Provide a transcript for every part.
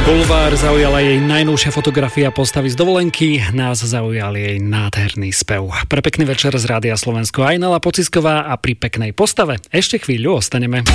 Bulvár zaujala jej najnovšia fotografia postavy z dovolenky, nás zaujal jej nádherný spev. Pre pekný večer z Rádia Slovensko aj Nela Pocisková a pri peknej postave ešte chvíľu ostaneme.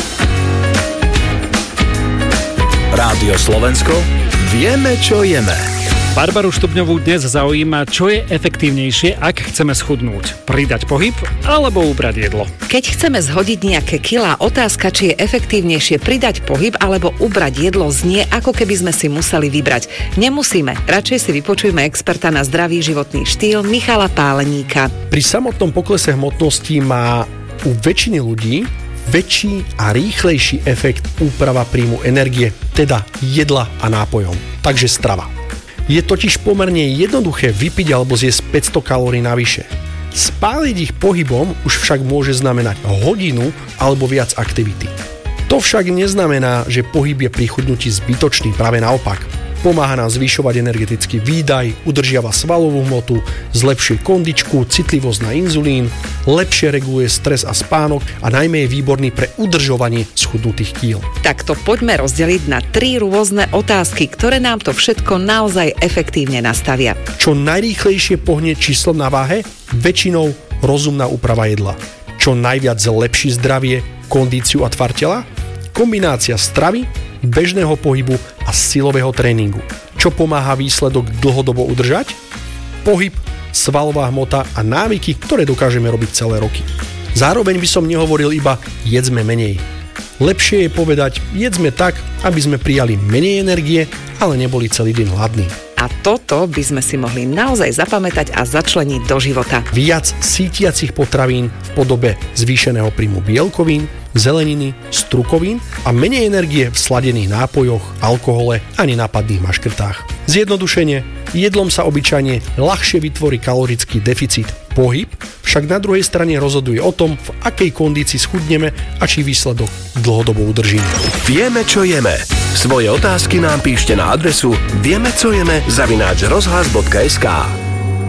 Rádio Slovensko, vieme čo jeme. Barbaru Štupňovú dnes zaujíma, čo je efektívnejšie, ak chceme schudnúť. Pridať pohyb alebo ubrať jedlo. Keď chceme zhodiť nejaké kilá, otázka, či je efektívnejšie pridať pohyb alebo ubrať jedlo, znie, ako keby sme si museli vybrať. Nemusíme. Radšej si vypočujme experta na zdravý životný štýl Michala Páleníka. Pri samotnom poklese hmotnosti má u väčšiny ľudí väčší a rýchlejší efekt úprava príjmu energie, teda jedla a nápojov. Takže strava. Je totiž pomerne jednoduché vypiť alebo zjesť 500 kalórií navyše. Spáliť ich pohybom už však môže znamenať hodinu alebo viac aktivity. To však neznamená, že pohyb je pri chudnutí zbytočný, práve naopak. Pomáha nám zvyšovať energetický výdaj, udržiava svalovú hmotu, zlepšuje kondičku, citlivosť na inzulín, lepšie reguluje stres a spánok a najmä je výborný pre udržovanie schudnutých kíl. Tak to poďme rozdeliť na 3 rôzne otázky, ktoré nám to všetko naozaj efektívne nastavia. Čo najrýchlejšie pohne číslom na váhe? Väčšinou rozumná úprava jedla. Čo najviac zlepší zdravie, kondíciu a tvar tela? Kombinácia stravy, bežného pohybu a silového tréningu. Čo pomáha výsledok dlhodobo udržať? Pohyb, svalová hmota a návyky, ktoré dokážeme robiť celé roky. Zároveň by som nehovoril iba jedzme menej. Lepšie je povedať jedzme tak, aby sme prijali menej energie, ale neboli celý deň hladní. A toto by sme si mohli naozaj zapamätať a začleniť do života. Viac sítiacich potravín v podobe zvýšeného príjmu bielkovín, zeleniny, strukovín a menej energie v sladených nápojoch, alkohole a nenápadných maškrtách. Zjednodušene, jedlom sa obyčajne ľahšie vytvorí kalorický deficit. Pohyb však na druhej strane rozhoduje o tom, v akej kondícii schudneme a či výsledok dlhodobo udržíme. Vieme čo jeme. Svoje otázky nám píšte na adresu viemecojeme@rozhlas.sk.